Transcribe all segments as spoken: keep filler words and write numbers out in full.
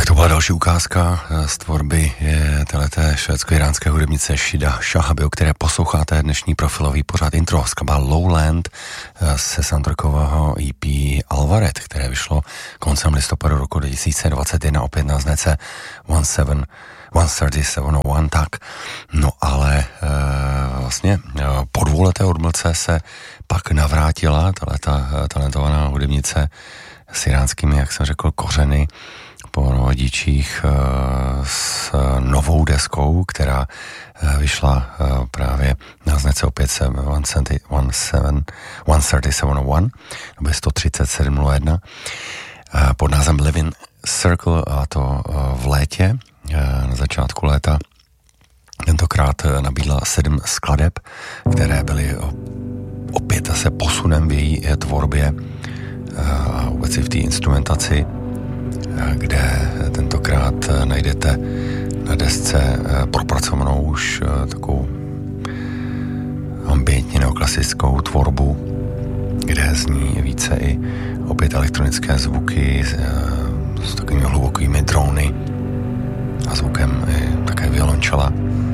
To byla další ukázka z tvorby téhleté švédsko-iránské hudebnice Shida Shahabi, o které posloucháte dnešní profilový pořad intro. Skladba Lowland se soundtrackového E P Alvaret, které vyšlo koncem listopadu roku dva tisíce dvacet jedna, opět na značce sedm tři sedm nula jedna, tak. No ale e, vlastně po dvouleté odmlce se pak navrátila tato talentovaná hudebnice s iránskými, jak jsem řekl, kořeny po rodičích s novou deskou, která vyšla právě na značce opět sedm tři sedm nula jedna nebo sto třicet sedm nula jedna pod názvem Living Circle, a to v létě, na začátku léta. Tentokrát nabídla sedm skladeb, které byly opět se posunem v její tvorbě a vůbec i v té instrumentaci, kde tentokrát najdete na desce propracovanou už takovou ambientně neoklasickou tvorbu, kde zní více i opět elektronické zvuky s, s takovými hlubokými drony a zvukem i také violončela.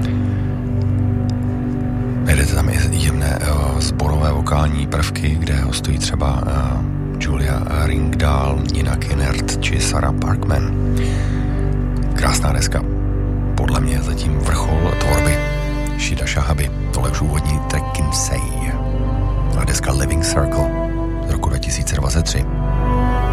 Najdete tam i jemné sborové vokální prvky, kde hostují třeba Julia Ringdahl, Nina Kinnert či Sarah Parkman. Krásná deska. Podle mě zatím vrchol tvorby Shida Shahabi. Tohle už úvodní track Kinsey. A deska Living Circle z roku dva tisíce dvacet tři.